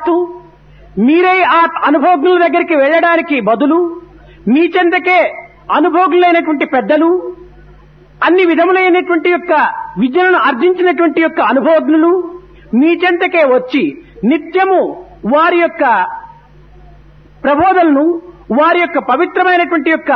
మీరే ఆ అనుభోగుల దగ్గరికి వెళ్ళడానికి బదులు మీ చెంతకే అనుభోగులైనటువంటి పెద్దలు, అన్ని విధములైనటువంటి యొక్క విద్యలను ఆర్జించినటువంటి యొక్క అనుభవజ్ఞులు మీ చెంతకే వచ్చి నిత్యము వారి యొక్క ప్రబోధనను, వారి యొక్క పవిత్రమైనటువంటి యొక్క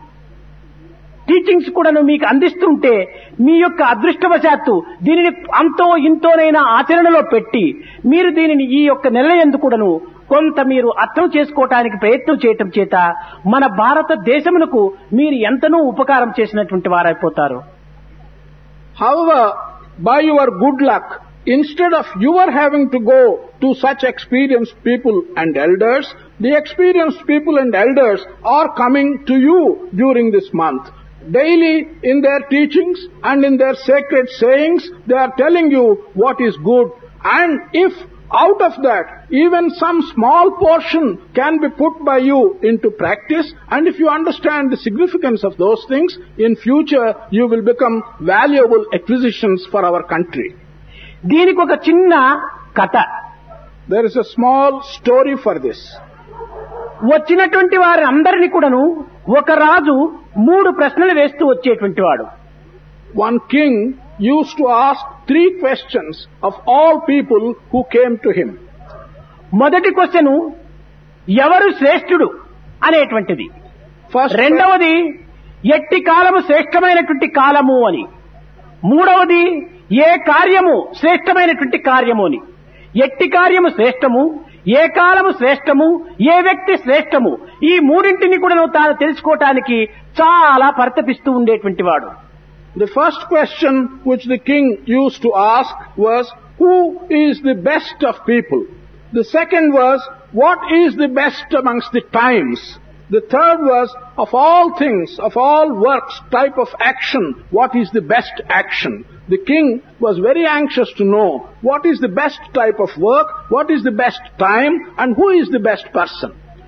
టీచింగ్స్ కూడాను మీకు అందిస్తుంటే మీ యొక్క అదృష్టవశాత్తు దీనిని అంతో ఇంతోనైనా ఆచరణలో పెట్టి మీరు దీనిని ఈ యొక్క నెలయందు కూడాను కొంత మీరు అర్థం చేసుకోవటానికి ప్రయత్నం చేయటం చేత మన భారతదేశమునకు మీరు ఎంతనో ఉపకారం చేసినటువంటి వారైపోతారు. However, by your good luck, instead of your having to go to such experienced people and elders, the experienced people and elders are coming to you during this month. Daily in their teachings and in their sacred sayings, they are telling you what is good. And if out of that, even some small portion can be put by you into practice, and if you understand the significance of those things, in future you will become valuable acquisitions for our country. దీనికి ఒక చిన్న కథ. There is a small story for this. వచ్చినటువంటి వారి అందరిని కూడాను ఒక రాజు 3 ప్రశ్నలు వేస్తూ వచ్చేటువంటి వాడు. One king used to ask 3 questions of all people who came to him. మొదటి క్వశ్చన్ ఎవరు శ్రేష్ఠుడు అనేటువంటిది. రెండవది ఎట్టి కాలము శ్రేష్టమైనటువంటి కాలము అని. మూడవది ఏ కార్యము శ్రేష్టమైనటువంటి కార్యము అని. ఎట్టి కార్యము శ్రేష్టము, ఏ కాలము శ్రేష్టము, ఏ వ్యక్తి శ్రేష్టము, ఈ మూడింటిని కూడా తాను తెలుసుకోవటానికి చాలా పరితపిస్తూ ఉండేటువంటి వాడు. The first question which the king used to ask was, who is the best of people? The second was, what is the best amongst the times? The third was, of all things, of all works, type of action, what is the best action? The king was very anxious to know what is the best type of work, what is the best time, and who is the best person.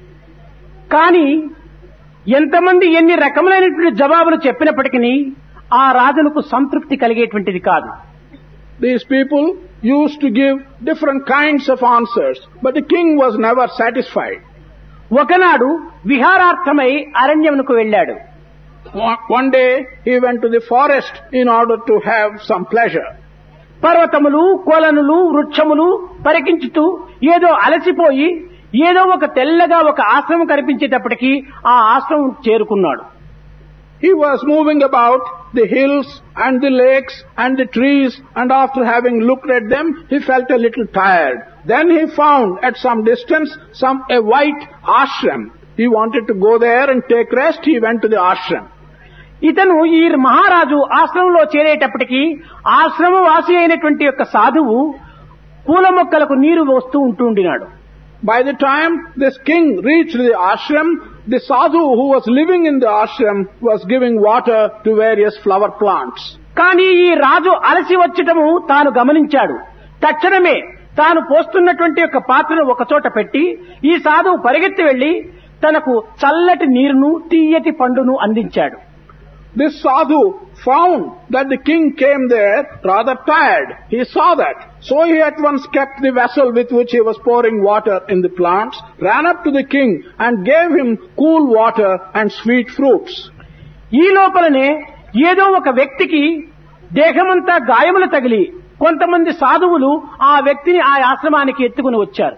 కానీ ఎంతమంది ఎన్ని రకములైనటువంటి జవాబులు చెప్పినప్పటికీ ఆ రాజులకు సంతృప్తి కలిగేటువంటిది కాదు. These people used to give different kinds of answers, but the king was never satisfied. ఒకనాడు విహారార్థమై అరణ్యమునకు వెళ్ళాడు. One day he went to the forest in order to have some pleasure. పర్వతములు, కొలనులు, వృక్షములు పరికించుతూ ఏదో అలసిపోయి ఏదో ఒక తెల్లగా ఒక ఆశ్రమం కనిపించేటప్పటికి ఆ ఆశ్రమం చేరుకున్నాడు. He was moving about the hills and the lakes and the trees, and after having looked at them, he felt a little tired. Then he found at some distance a white ashram. He wanted to go there and take rest. He went to the ashram. ఇతను ఈ మహారాజు ఆశ్రమంలో చేరేటప్పటికి ఆశ్రమవాసి అయినటువంటి యొక్క సాధువు పూల మొక్కలకు నీరు పోస్తూ ఉంటున్నాడు. By the time this king reached the ashram, the sadhu who was living in the ashram was giving water to various flower plants. కానీ ఈ రాజు అలసి వచ్చటము తాను గమనించాడు. తక్షణమే తాను పోస్తున్నటువంటి యొక్క పాత్రను ఒక చోట పెట్టి ఈ సాధువు పరిగెత్తి వెళ్లి తనకు చల్లటి నీరును, తీయటి పండును అందించాడు. This sadhu found that the king came there rather tired. He saw that. So he at once kept the vessel with which he was pouring water in the plants, ran up to the king and gave him cool water and sweet fruits. ఈ లోపలనే ఏదో ఒక వ్యక్తికి దేహమంతా గాయములు తగిలి కొంతమంది సాధువులు ఆ వ్యక్తిని ఆ ఆశ్రమానికి ఎత్తుకుని వచ్చారు.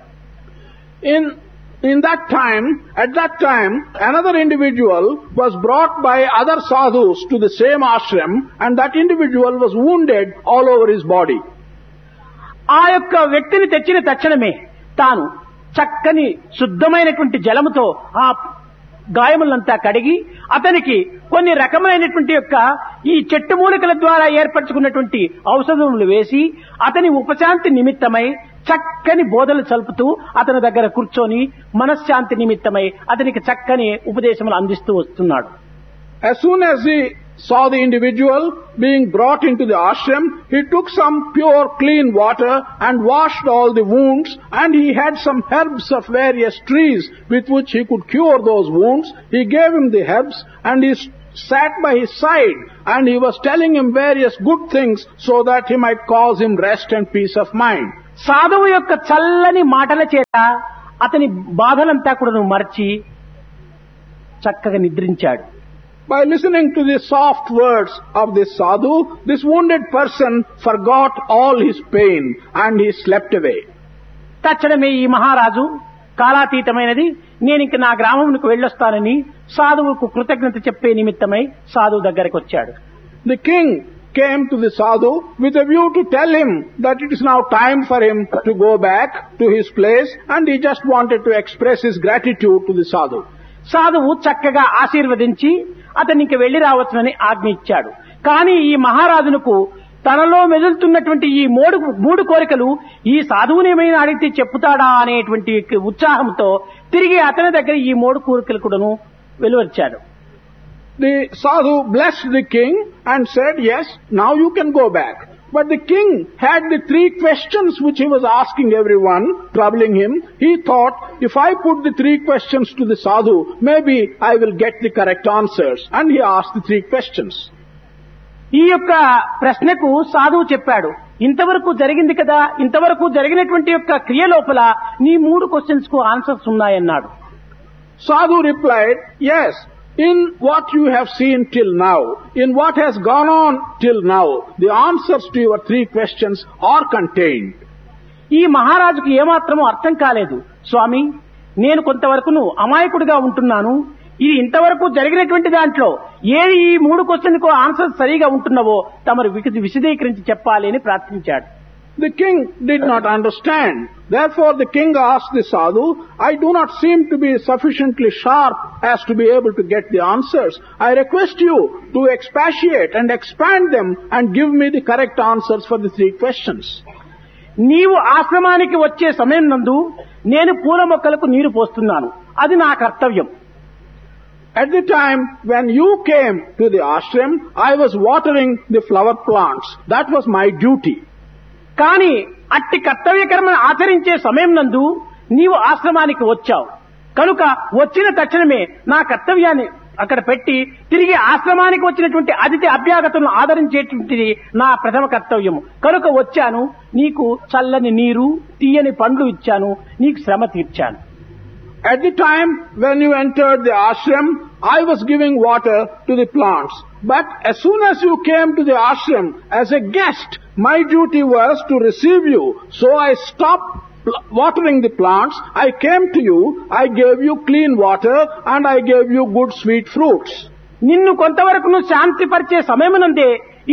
At that time, another individual was brought by other sadhus to the same ashram, and that individual was wounded all over his body. ఆ యొక్క వ్యక్తిని తెచ్చిన తక్షణమే తాను చక్కని శుద్ధమైనటువంటి జలముతో ఆ గాయములంతా కడిగి అతనికి కొన్ని రకమైనటువంటి యొక్క ఈ చెట్టు మూలికల ద్వారా ఏర్పరచుకున్నటువంటి ఔషధములు వేసి అతని ఉపశాంతి నిమిత్తమై చక్కని బోధలు చల్పుతూ అతని దగ్గర కూర్చొని మనశ్శాంతి నిమిత్తమై అతనికి చక్కని ఉపదేశములు అందిస్తూ వస్తున్నాడు. As soon as he saw the individual being brought into the ashram, he took some pure clean water and washed all the wounds, and he had some herbs of various trees with which he could cure those wounds. He gave him the herbs and he sat by his side, and he was telling him various good things so that he might cause him rest and peace of mind. సాధువు యొక్క చల్లని మాటల చేత అతని బాధలంతా కూడా మర్చి చక్కగా నిద్రించాడు. By listening to the soft words of this sadhu, this wounded person forgot all his pain and he slept away. తక్షణమే ఈ మహారాజు కాలాతీతమైనది, నేను ఇంక నా గ్రామమునకు వెళ్ళొస్తానని సాధువుకు కృతజ్ఞత చెప్పే నిమిత్తమై సాధువు దగ్గరికి వచ్చాడు. The king came to the sadhu with a view to tell him that it is now time for him to go back to his place, and he just wanted to express his gratitude to the sadhu. సాధువు చక్కగా ఆశీర్వదించి అతన్ని ఇంక వెళ్లి రావచ్చునని ఆజ్ఞ ఇచ్చాడు. కానీ ఈ మహారాజునకు తనలో మెదులుతున్నటువంటి ఈ మూడు కోరికలు ఈ సాధువుని ఏమైనా అడిగితే చెప్పుతాడా అనేటువంటి ఉత్సాహంతో తిరిగి అతని దగ్గర ఈ 3 కోరికలు కూడాను వెలువచ్చాడు. The sadhu blessed the king and said, yes, now you can go back. But the king had the 3 questions which he was asking everyone, troubling him. He thought, if I put the 3 questions to the sadhu, maybe I will get the correct answers. And he asked the 3 questions. ఈ యొక్క ప్రశ్నకు సాధువు చెప్పాడు, ఇంతవరకు జరిగింది కదా, ఇంతవరకు జరిగినటువంటి యొక్క క్రియ లోపల నీ 3 క్వశ్చన్స్ కు answers ఉన్నాయన్నాడు. Sadhu replied, yes, in what you have seen till now, in what has gone on till now, the answers to your 3 questions are contained. ఈ మహారాజుకు ఏమాత్రమూ అర్థం కాలేదు. స్వామి, నేను కొంతవరకును అమాయకుడిగా ఉంటున్నాను, ఇది ఇంతవరకు జరిగినటువంటి దాంట్లో ఏది ఈ 3 క్వశ్చన్కు ఆన్సర్ సరిగా ఉంటున్నవో తమరు విశదీకరించి చెప్పాలి అని ప్రార్థించాడు. The king did not understand. Therefore the king asked the sadhu, I do not seem to be sufficiently sharp as to be able to get the answers. I request you to expatiate and expand them and give me the correct answers for the 3 questions. నీవు ఆశ్రమానికి వచ్చే సమయం నందు నేను పూల మొక్కలకు నీరు పోస్తున్నాను, అది నా కర్తవ్యం. At the time when you came to the ashram, I was watering the flower plants. That was my duty. కానీ అట్టి కర్తవ్య కర్మను ఆచరించే సమయం నందు నీవు ఆశ్రమానికి వచ్చావు కనుక వచ్చిన తక్షణమే నా కర్తవ్యాన్ని అక్కడ పెట్టి తిరిగి ఆశ్రమానికి వచ్చినటువంటి అతిథి అభ్యాగతులను ఆదరించేటువంటిది నా ప్రథమ కర్తవ్యము. కనుక వచ్చాను, నీకు చల్లని నీరు తీయని పండ్లు ఇచ్చాను, నీకు శ్రమ తీర్చాను. At the time when you entered the ashram, I was giving water to the plants. But as soon as you came to the ashram as a guest, my duty was to receive you. So I stopped watering the plants. I came to you, I gave you clean water, and I gave you good sweet fruits. నిన్ను కొంతవరకు శాంతిపరిచే సమయమునందే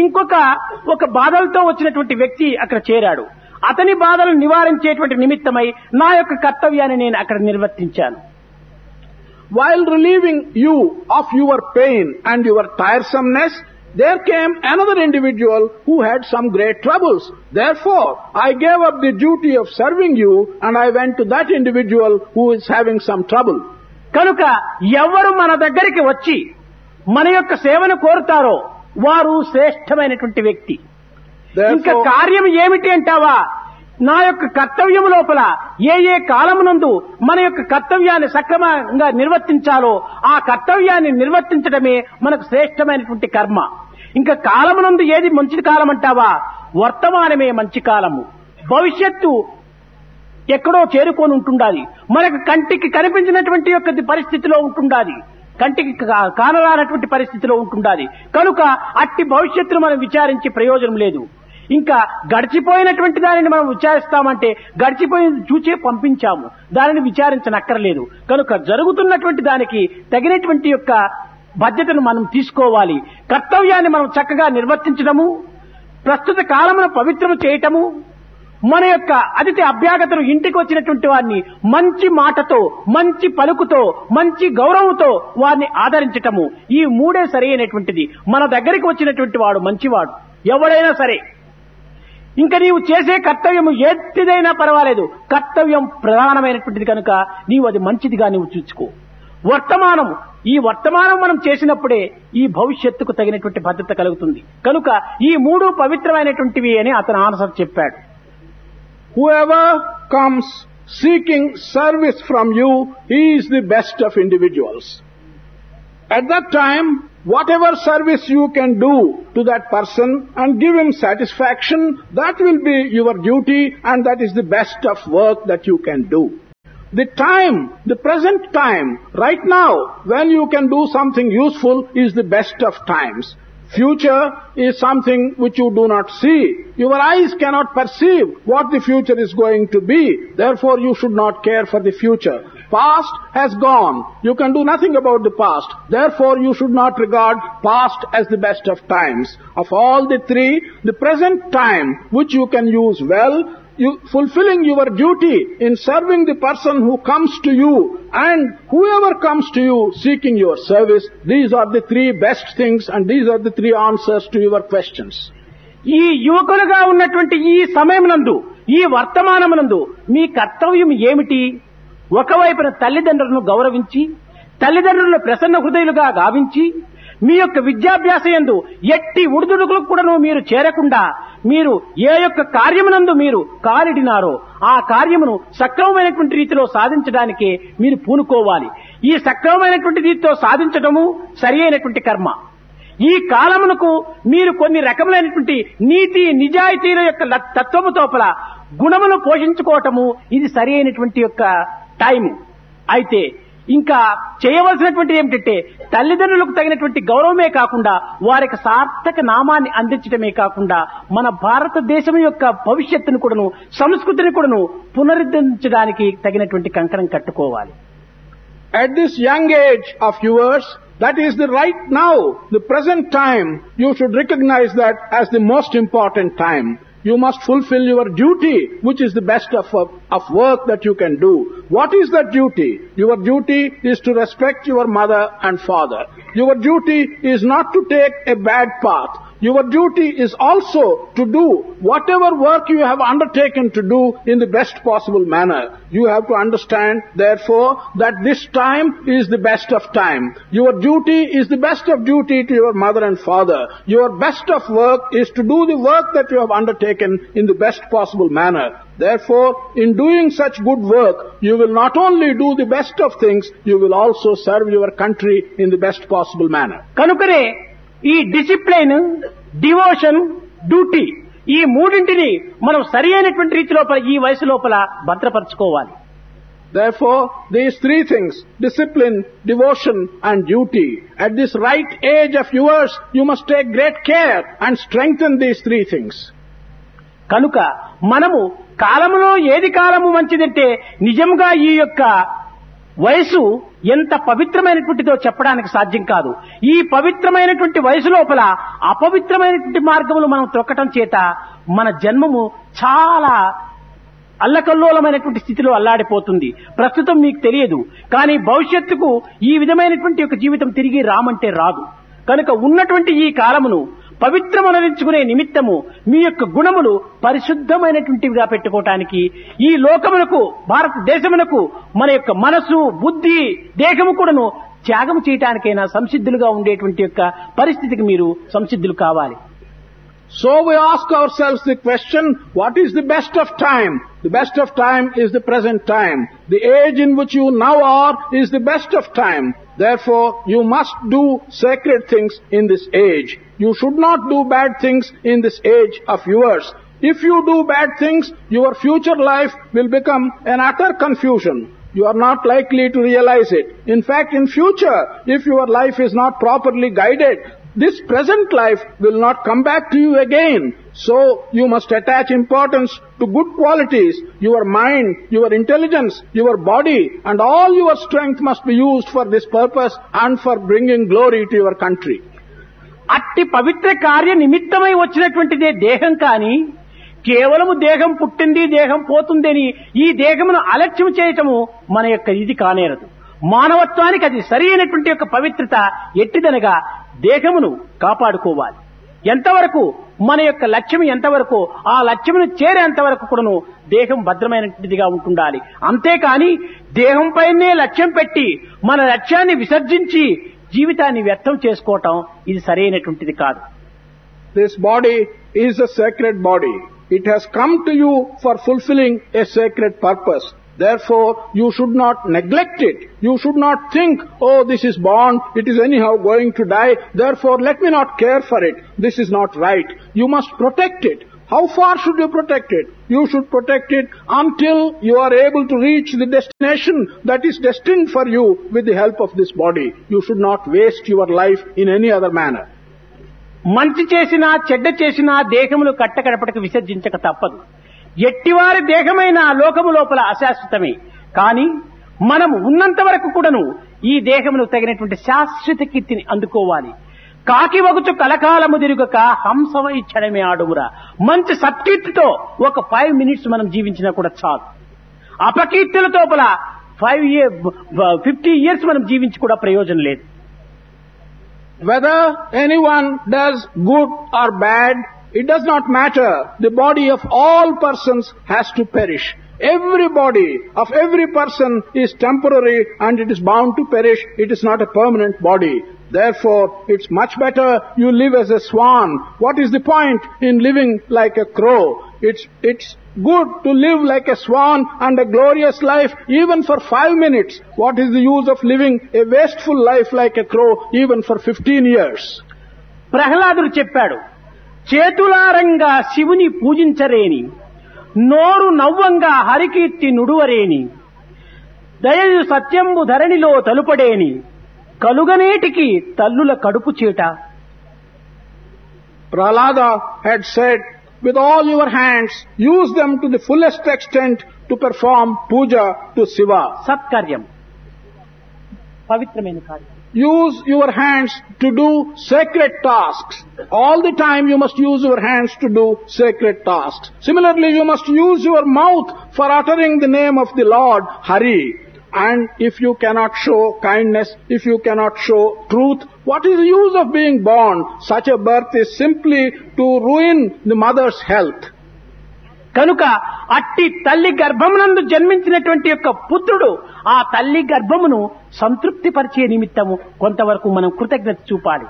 ఒక బాధలతో వచ్చినటువంటి వ్యక్తి అక్కడ చేరాడు. అతని బాధలను నివారించేటువంటి నిమిత్తమై నా యొక్క కర్తవ్యాన్ని నేను అక్కడ నిర్వర్తించాను. While relieving you of your pain and your tiresomeness, there came another individual who had some great troubles. Therefore, I gave up the duty of serving you and I went to that individual who is having some trouble. కనుక ఎవరు మన దగ్గరికి వచ్చి మన యొక్క సేవను కోరుతారో వారు శ్రేష్టమైనటువంటి వ్యక్తి. ఇంకా కార్యం ఏమిటి అంటావా, నా యొక్క కర్తవ్యం లోపల ఏ కాలమునందు మన యొక్క కర్తవ్యాన్ని సక్రమంగా నిర్వర్తించాలో ఆ కర్తవ్యాన్ని నిర్వర్తించడమే మనకు శ్రేష్టమైనటువంటి కర్మ. ఇంకా కాలమునందు ఏది మంచి కాలం అంటావా, వర్తమానమే మంచి కాలము. భవిష్యత్తు ఎక్కడో చేరుకొని ఉంటుండాలి, మనకు కంటికి కనిపించినటువంటి యొక్క పరిస్థితిలో ఉంటుండాలి, కంటికి కానరానటువంటి పరిస్థితిలో ఉంటుండాలి. కనుక అట్టి భవిష్యత్తును మనం విచారించి ప్రయోజనం లేదు. ఇంకా గడిచిపోయినటువంటి దానిని మనం విచారిస్తామంటే గడిచిపోయింది చూచే పంపించాము, దానిని విచారించనక్కర్లేదు. కనుక జరుగుతున్నటువంటి దానికి తగినటువంటి యొక్క బాధ్యతను మనం తీసుకోవాలి. కర్తవ్యాన్ని మనం చక్కగా నిర్వర్తించడము, ప్రస్తుత కాలమును పవిత్రము చేయటము, మన యొక్క అతిథి అభ్యాగతలు ఇంటికి వచ్చినటువంటి వారిని మంచి మాటతో, మంచి పలుకుతో, మంచి గౌరవంతో వారిని ఆదరించటము, ఈ 3 సరైనటువంటిది. మన దగ్గరికి వచ్చినటువంటి వాడు మంచివాడు ఎవడైనా సరే. ఇంకా నీవు చేసే కర్తవ్యం ఎట్టిదైనా పర్వాలేదు, కర్తవ్యం ప్రధానమైనటువంటిది కనుక నీవు అది మంచిదిగా నీవు చూసుకో. ఈ వర్తమానం మనం చేసినప్పుడే ఈ భవిష్యత్తుకు తగినటువంటి భద్రత కలుగుతుంది. కనుక ఈ 3 పవిత్రమైనటువంటివి అని అతను ఆన్సర్ చెప్పాడు. Whoever comes seeking service from you, he is the best of individuals. At that time, whatever service you can do to that person and give him satisfaction, that will be your duty, and that is the best of work that you can do. The time, the present time, right now, when you can do something useful, is the best of times. Future is something which you do not see. Your eyes cannot perceive what the future is going to be. Therefore, you should not care for the future. Past has gone. You can do nothing about the past. Therefore, you should not regard past as the best of times. Of all the three, the present time, which you can use well, you fulfilling your duty in serving the person who comes to you and whoever comes to you seeking your service, these are the three best things and these are the three answers to your questions. ఈ యువకులుగా ఉన్నటువంటి ఈ సమయమునందు, ఈ వర్తమానమునందు మీ కర్తవ్యం ఏమిటి? ఒకవైపున తల్లిదండ్రులను గౌరవించి, తల్లిదండ్రులను ప్రసన్న హృదయులుగా గావించి, మీ యొక్క విద్యాభ్యాసయందు ఎట్టి ఉడుదుడుకులకు కూడాను మీరు చేరకుండా, మీరు ఏ యొక్క కార్యమునందు మీరు కాలిడినారో ఆ కార్యమును సక్రమమైనటువంటి రీతిలో సాధించడానికే మీరు పూనుకోవాలి. ఈ సక్రమమైనటువంటి రీతితో సాధించడము సరి అయినటువంటి కర్మ. ఈ కాలమునకు మీరు కొన్ని రకములైనటువంటి నీతి నిజాయితీల యొక్క తత్వము తోపల గుణమును పోషించుకోవటము ఇది సరి అయినటువంటి యొక్క టైము. అయితే ఇంకా చేయవలసినటువంటి ఏమిటంటే తల్లిదండ్రులకు తగినటువంటి గౌరవమే కాకుండా వారికి సార్థక నామాన్ని అందించడమే కాకుండా మన భారతదేశం యొక్క భవిష్యత్తును కూడాను సంస్కృతిని కూడాను పునరుద్ధరించడానికి తగినటువంటి కంకణం కట్టుకోవాలి. At this young age of yours, that is the right now, the present time, you should recognize that as the most important time. You must fulfill your duty, which is the best of work that you can do. What is that duty? Your duty is to respect your mother and father. Your duty is not to take a bad path. Your duty is also to do whatever work you have undertaken to do in the best possible manner. You have to understand, therefore, that this time is the best of time. Your duty is the best of duty to your mother and father. Your best of work is to do the work that you have undertaken in the best possible manner. Therefore, in doing such good work, you will not only do the best of things, you will also serve your country in the best possible manner. కనుకనే ఈ discipline, devotion, duty ఈ మూడింటిని మనం సరి అయినటువంటి రీతి లోపల ఈ వయసు లోపల భద్రపరచుకోవాలి. Therefore, these three things, discipline, devotion and duty, at this right age of yours, you must take great care and strengthen these three things. కనుక మనము కాలములో ఏది కాలము మంచిదంటే నిజంగా ఈ యొక్క వయసు ఎంత పవిత్రమైనటువంటిదో చెప్పడానికి సాధ్యం కాదు. ఈ పవిత్రమైనటువంటి వయసు లోపల అపవిత్రమైనటువంటి మార్గములు మనం త్రొక్కటం చేత మన జన్మము చాలా అల్లకల్లోలమైనటువంటి స్థితిలో అల్లాడిపోతుంది. ప్రస్తుతం మీకు తెలియదు, కానీ భవిష్యత్తుకు ఈ విధమైనటువంటి యొక్క జీవితం తిరిగి రామంటే రాదు. కనుక ఉన్నటువంటి ఈ కాలమును పవిత్రమనరించుకునే నిమిత్తము మీ యొక్క గుణములు పరిశుద్ధమైనటువంటివిగా పెట్టుకోవటానికి ఈ లోకమునకు, భారతదేశమునకు మన యొక్క మనసు, బుద్ధి, దేహము కూడాను త్యాగం చేయటానికైనా సంసిద్ధులుగా ఉండేటువంటి యొక్క పరిస్థితికి మీరు సంసిద్ధులు కావాలి. So we ask ourselves the question, what is the best of time? The best of time is the present time. The age in which you now are is the best of time. Therefore, you must do sacred things in this age. You should not do bad things in this age of yours. If you do bad things, your future life will become an utter confusion. You are not likely to realize it. In fact, in future, if your life is not properly guided, this present life will not come back to you again. So, you must attach importance to good qualities. Your mind, your intelligence, your body, and all your strength must be used for this purpose and for bringing glory to your country. అట్టి పవిత్ర కార్య నిమిత్తమై వచ్చినటువంటిదే దేహం. కానీ కేవలము దేహం పుట్టింది, దేహం పోతుందని ఈ దేహమును అలక్ష్యం చేయటము మన యొక్క ఇది కానేరదు. మానవత్వానికి అది సరి అయినటువంటి యొక్క పవిత్రత ఎట్టిదనగా దేహమును కాపాడుకోవాలి. ఎంతవరకు మన యొక్క లక్ష్యం ఎంతవరకు, ఆ లక్ష్యమును చేరేంత వరకు కూడాను దేహం భద్రమైనటువంటిదిగా ఉంటుండాలి. అంతేకాని దేహంపైనే లక్ష్యం పెట్టి మన లక్ష్యాన్ని విసర్జించి జీవితాన్ని వ్యర్థం చేసుకోవటం ఇది సరైనటువంటిది కాదు. This body is a sacred body. It has come to you for fulfilling a sacred purpose. Therefore, you should not neglect it. You should not think, oh, this is born, it is anyhow going to die, therefore let me not care for it. This is not right. You must protect it. How far should you protect it? You should protect it until you are able to reach the destination that is destined for you with the help of this body. You should not waste your life in any other manner. మంచి చేసినా చెడ్డ చేసినా దేహములు కట్టకడపటకు విసర్జించక తప్పదు. ఎట్టివారి దేహమైన లోకము లోపల అశాశ్వతమే. కానీ మనము ఉన్నంత వరకు కూడాను ఈ దేహమును తగినటువంటి శాశ్వత కీర్తిని అందుకోవాలి. కాకి వగుచు కలకాలము తిరుగక హంసవై క్షణమే ఆడుమురా. మంచి సత్కీర్తితో ఒక 5 minutes మనం జీవించినా కూడా చాలు. అపకీర్తుల తోపల 50 years మనం జీవించి కూడా ప్రయోజనం లేదు. Whether anyone does good or bad, it does not matter. The body of all persons has to perish. Every body of every person is temporary and it is bound to perish. It is not a permanent body. Therefore, it's much better you live as a swan. What is the point in living like a crow? It's good to live like a swan and a glorious life even for 5 minutes. What is the use of living a wasteful life like a crow even for 15 years? ప్రహ్లాదుడు చెప్పాడు, చేతులారంగా శివుని పూజించరేని, నోరు నవ్వంగా హరికీర్తి నుడువరేని, దయయు సత్యంబు ధరణిలో తలుపడేని, కలుగనేటికి తల్లుల కడుపు చేట. Prahlada had said, with all your hands, use them to the fullest extent to perform puja to Shiva. సత్కార్యం, పవిత్రమైన కార్యం. Use your hands to do sacred tasks. All the time you must use your hands to do sacred tasks. Similarly, you must use your mouth for uttering the name of the Lord, Hari. And if you cannot show kindness, if you cannot show truth, what is the use of being born? Such a birth is simply to ruin the mother's health. కనుక అట్టి తల్లి గర్భమునందు జన్మించినటువంటి యొక్క పుత్రుడు ఆ తల్లి గర్భమును సంతృప్తి పరిచే నిమిత్తము కొంతవరకు మనం కృతజ్ఞత చూపాలి.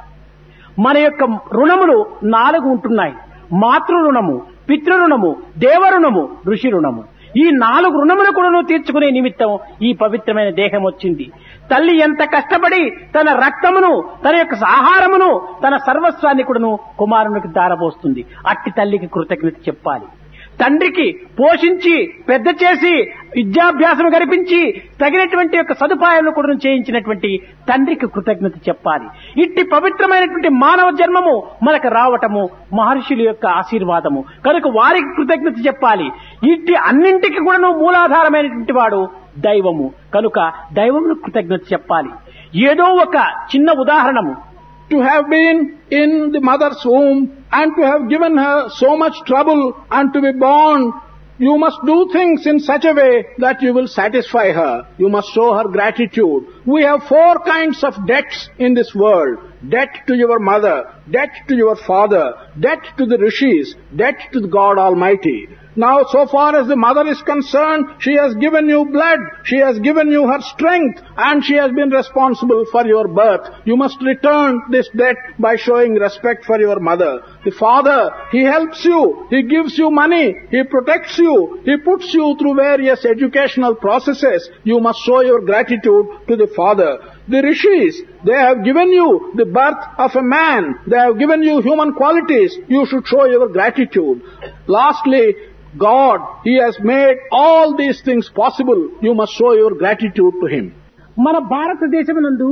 మన యొక్క రుణములు 4 ఉంటున్నాయి. మాతృ రుణము, పితృ రుణము, దేవ రుణము, ఋషి రుణము. ఈ 4 రుణములు కూడా తీర్చుకునే నిమిత్తం ఈ పవిత్రమైన దేహం వచ్చింది. తల్లి ఎంత కష్టపడి తన రక్తమును, తన యొక్క ఆహారమును, తన సర్వస్వాన్ని కూడాను కుమారునికి దారపోస్తుంది. అట్టి తల్లికి కృతజ్ఞత చెప్పాలి. తండ్రికి పోషించి పెద్ద చేసి విద్యాభ్యాసం గడిపించి తగినటువంటి యొక్క సదుపాయాలను కూడా చేయించినటువంటి తండ్రికి కృతజ్ఞత చెప్పాలి. ఇట్టి పవిత్రమైనటువంటి మానవ జన్మము మనకు రావటము మహర్షుల యొక్క ఆశీర్వాదము కనుక వారికి కృతజ్ఞత చెప్పాలి. ఇట్టి అన్నింటికి కూడా మూలాధారమైనటువంటి వాడు దైవము కనుక దైవమును కృతజ్ఞత చెప్పాలి. ఏదో ఒక చిన్న ఉదాహరణము, to have been in the mother's womb and to have given her so much trouble and to be born, you must do things in such a way that you will satisfy her. You must show her gratitude. We have 4 kinds of debts in this world. Debt to your mother, debt to your father, debt to the rishis, debt to the God Almighty. Now, so far as the mother is concerned, she has given you blood, she has given you her strength, and she has been responsible for your birth. You must return this debt by showing respect for your mother. The father, he helps you, he gives you money, he protects you, he puts you through various educational processes. You must show your gratitude to the father. The rishis, they have given you the birth of a man, they have given you human qualities, you should show your gratitude. Lastly, God, He has made all these things possible. You must show your gratitude to Him. మన భారతదేశమునందు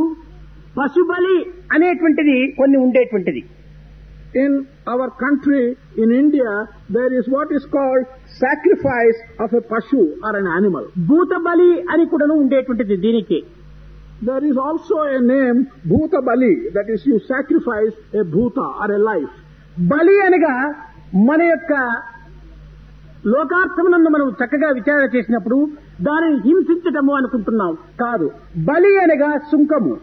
పశుబలి అనేటువంటిది కొన్ని ఉండేటువంటిది. In our country, in India, there is what is called sacrifice of a pashu or an animal. భూతబలి అని కూడా ఉండేటువంటిది దీనికి. There is also a name, Bhuta Bali, that is you sacrifice a bhuta or a life. బలి అనగా మన యొక్క లోకార్థమునందు మనం చక్కగా విచారణ చేసినప్పుడు దానిని హింసించటము అనుకుంటున్నాం. కాదు, బలి అనగా సుంకము.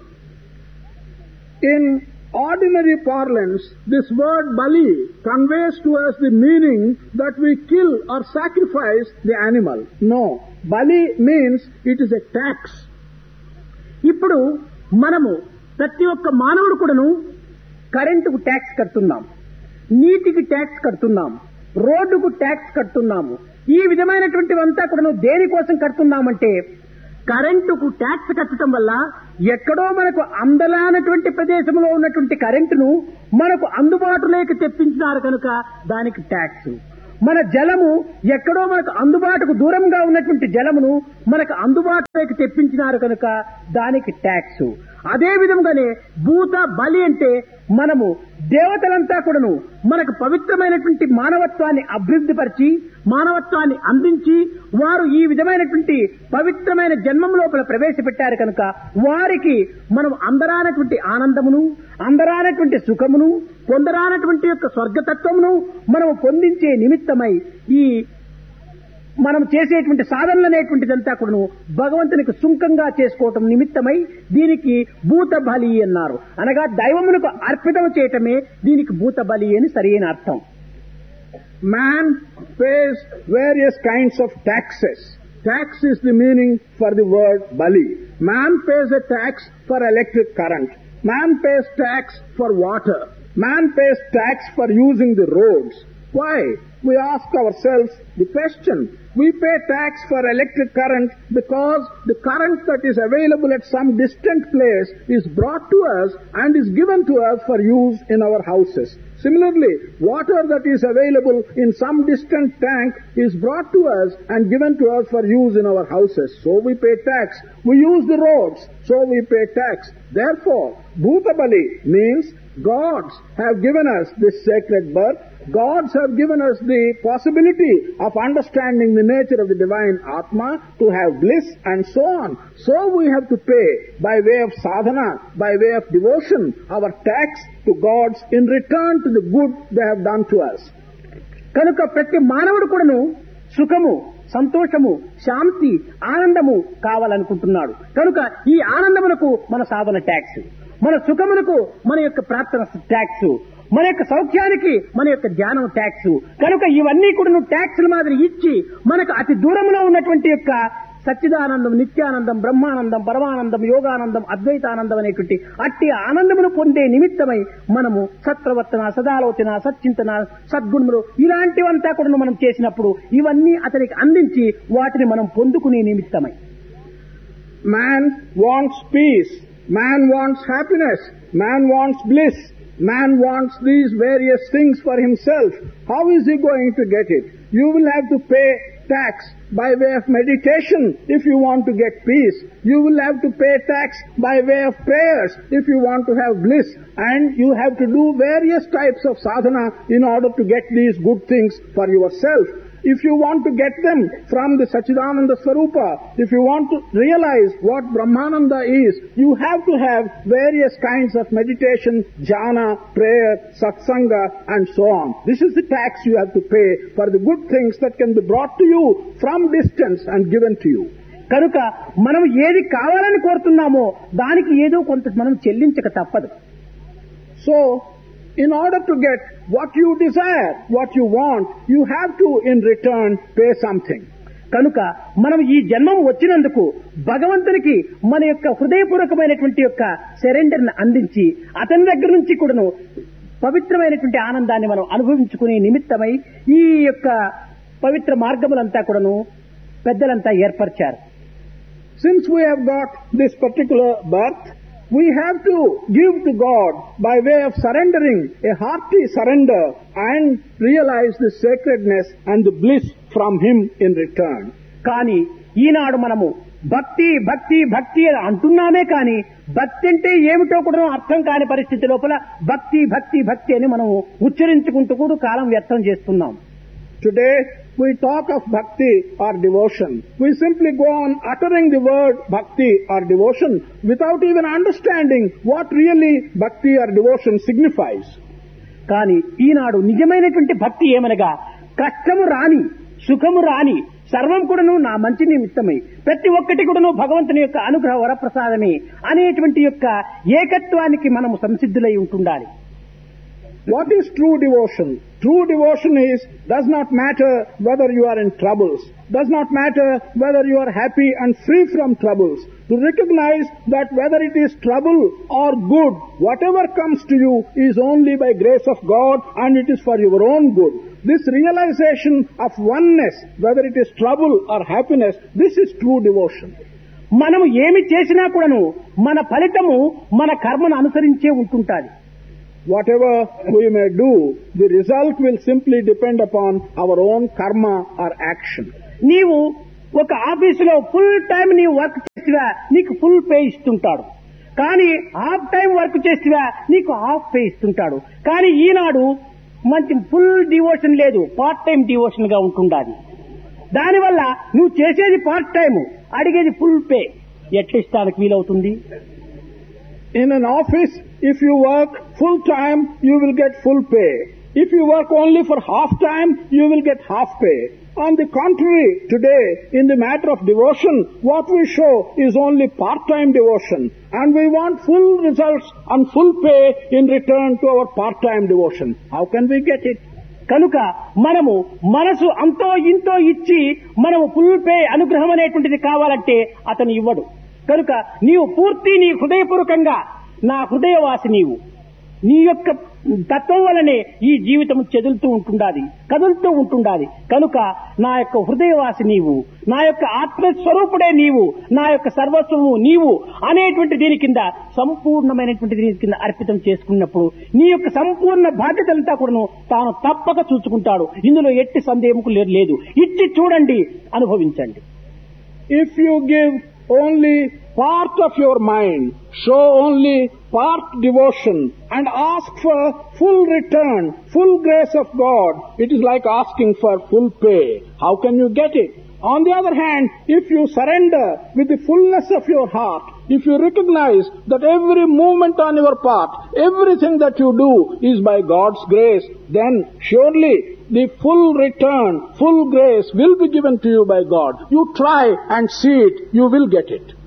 In ordinary parlance, this word Bali conveys to us the meaning that we kill or sacrifice the animal. No, Bali means it is a tax. ఇప్పుడు మనము ప్రతి ఒక్క మానవుడు కూడాను కరెంటుకు ట్యాక్స్ కడుతున్నాం, నీటికి ట్యాక్స్ కడుతున్నాం, రోడ్డుకు ట్యాక్స్ కడుతున్నాము, ఈ విధమైనటువంటివంతా కూడా దేనికోసం కడుతున్నామంటే కరెంటుకు ట్యాక్స్ కట్టడం వల్ల ఎక్కడో మనకు అందలానటువంటి ప్రదేశంలో ఉన్నటువంటి కరెంటును మనకు అందుబాటులోకి తెప్పించినారు కనుక దానికి ట్యాక్స్. మన జలము ఎక్కడో మనకు అందుబాటుకు దూరంగా ఉన్నటువంటి జలమును మనకు అందుబాటులోకి తెప్పించినారు కనుక దానికి ట్యాక్స్. అదే విధంగానే భూత బలి అంటే మనము దేవతలంతా కూడాను మనకు పవిత్రమైనటువంటి మానవత్వాన్ని అభివృద్ధిపరిచి మానవత్వాన్ని అందించి వారు ఈ విధమైనటువంటి పవిత్రమైన జన్మం లోపల ప్రవేశపెట్టారు కనుక వారికి మనం అందరానటువంటి ఆనందమును అందరానటువంటి సుఖమును పొందరానటువంటి యొక్క స్వర్గతత్వమును మనము పొందించే నిమిత్తమై ఈ మనం చేసేటువంటి సాధనలు అనేటువంటిదంతా కూడా భగవంతునికి సుంకంగా చేసుకోవటం నిమిత్తమై దీనికి భూత బలి అన్నారు. అనగా దైవమునకు అర్పితం చేయటమే దీనికి భూత బలి అని సరైన అర్థం. Man pays various kinds of taxes. Tax is the meaning for the word bali. Man pays a tax for electric current. Man pays tax for water. Man pays tax for using the roads. Why? We ask ourselves the question. We pay tax for electric current because the current that is available at some distant place is brought to us and is given to us for use in our houses. Similarly, water that is available in some distant tank is brought to us and given to us for use in our houses. So we pay tax. We use the roads, so we pay tax. Therefore, Bhuta Bali means gods have given us this sacred birth. Gods have given us the possibility of understanding the nature of the divine Atma, to have bliss and so on. So we have to pay by way of sadhana, by way of devotion, our tax to gods in return to the good they have done to us. కనుక ప్రతి మానవుడు కూడాను సుఖము సంతోషము శాంతి ఆనందము కావాలనుకుంటున్నాడు. కనుక ఈ ఆనందమునకు మన సాధన ట్యాక్స్, మన సుఖమునకు మన యొక్క ప్రార్థన ట్యాక్స్, మన యొక్క సౌఖ్యానికి మన యొక్క ధ్యానం ట్యాక్స్. కనుక ఇవన్నీ కూడా ట్యాక్స్ల మాదిరి ఇచ్చి మనకు అతి దూరంలో ఉన్నటువంటి యొక్క సచ్చిదానందం, నిత్యానందం, బ్రహ్మానందం, పరమానందం, యోగానందం, అద్వైతానందం అనేటువంటి అట్టి ఆనందమును పొందే నిమిత్తమై మనము సత్ప్రవర్తన, సదాలోచన, సచ్చింతన, సద్గుణములు ఇలాంటివంతా కూడా మనం చేసినప్పుడు ఇవన్నీ అతనికి అందించి వాటిని మనం పొందుకునే నిమిత్తమై. Man wants peace, man wants happiness, man wants bliss, man wants these various things for himself. How is he going to get it? You will have to pay tax by way of meditation if you want to get peace. You will have to pay tax by way of prayers if you want to have bliss. And you have to do various types of sadhana in order to get these good things for yourself. If you want to get them from the Sachidananda Swarupa, if you want to realize what Brahmananda is, you have to have various kinds of meditation, jhana, prayer, satsanga and so on. This is the tax you have to pay for the good things that can be brought to you from distance and given to you. కనుక మనం ఏది కావాలని కోరుతున్నామో దానికి ఏదో కొంత మనం చెల్లించక తప్పదు. So, in order to get what you desire, what you want, you have to in return pay something. కనుక మనం ఈ జన్మం వచ్చినందుకు భగవంతునికి మన యొక్క హృదయపూర్వకమైనటువంటి యొక్క సరెండర్ని అందించి అతని దగ్గర నుంచి కూడాను పవిత్రమైనటువంటి ఆనందాన్ని మనం అనుభవించుకునే నిమిత్తమై ఈ యొక్క పవిత్ర మార్గములంతా కూడాను పెద్దలంతా ఏర్పరిచారు. Since we have got this particular birth, we have to give to God by way of surrendering, a hearty surrender, and realize the sacredness and the bliss from Him in return. కానీ ఈనాడు మనము భక్తి భక్తి భక్తి అని అంటున్నామే కానీ భక్తి అంటే ఏమిటో కూడా అర్థం కాని పరిస్థితి లోపల భక్తి భక్తి భక్తి అని మనం ఉచ్చరించుకుంటూ కూడా కాలం వ్యర్థం చేస్తున్నాం. Today we talk of bhakti or devotion. We simply go on uttering the word bhakti or devotion without even understanding what really bhakti or devotion signifies. కానీ ఈనాడు నిజమైనటువంటి భక్తి ఏమనగా కష్టము రాని సుఖము రాని సర్వం కూడాను నా మంచి నిమిత్తమై ప్రతి ఒక్కటి కూడాను భగవంతుని యొక్క అనుగ్రహ వరప్రసాదమే అనేటువంటి యొక్క ఏకత్వానికి మనము సంసిద్ధులై ఉంటుండాలి. What is true devotion? True devotion does not matter whether you are in troubles, does not matter whether you are happy and free from troubles. To recognize that whether it is trouble or good, whatever comes to you is only by grace of God and it is for your own good. This realization of oneness, whether it is trouble or happiness, this is true devotion. మనము ఏమి చేసినా కూడాను మన ఫలితము మన కర్మను అనుసరించే ఉంటుంటాది. Whatever we may do, the result will simply depend upon our own karma or action. నీవు ఒక ఆఫీసులో ఫుల్ టైం నీవు వర్క్ చేసివా నీకు ఫుల్ పే ఇస్తుంటాడు. కానీ హాఫ్ టైం వర్క్ చేసివా నీకు హాఫ్ పే ఇస్తుంటాడు. కానీ ఈనాడు మంచి ఫుల్ డివోషన్ లేదు, పార్ట్ టైం డివోషన్ గా ఉంటుండాలి. దానివల్ల నువ్వు చేసేది పార్ట్ టైం, అడిగేది ఫుల్ పే. ఎట్లా ఇస్తానికి వీలవుతుంది? In an office, if you work full time, you will get full pay. If you work only for half time, you will get half pay. On the contrary, today, in the matter of devotion, what we show is only part-time devotion. And we want full results and full pay in return to our part-time devotion. How can we get it? కనుక మనము మనసు అంతో ఇంతో ఇచ్చి మనము full pay అనుగ్రహం అనేటువంటిది కావాలంటే అతను ఇవ్వడు. కనుక నీవు పూర్తి నీ హృదయపూర్వకంగా నా హృదయవాసి నీవు, నీ యొక్క తత్వం వలనే ఈ జీవితం చెదులుతూ ఉంటుండాలి, కదులుతూ ఉంటుండాలి. కనుక నా యొక్క హృదయవాసి నీవు, నా యొక్క ఆత్మస్వరూపుడే నీవు, నా యొక్క సర్వస్వము నీవు అనేటువంటి దీని కింద సంపూర్ణమైనటువంటి దీని కింద అర్పితం చేసుకున్నప్పుడు నీ యొక్క సంపూర్ణ బాధ్యతలంతా కూడాను తాను తప్పక చూసుకుంటాడు. ఇందులో ఎట్టి సందేహము లేదు. ఇచ్చి చూడండి, అనుభవించండి. If you give only part of your mind, show only part devotion and ask for full return, full grace of God, it is like asking for full pay. How can you get it? On the other hand, if you surrender with the fullness of your heart, if you recognize that every movement on your part, everything that you do is by God's grace, then surely the full return, full grace will be given to you by God. You try and see it, you will get it.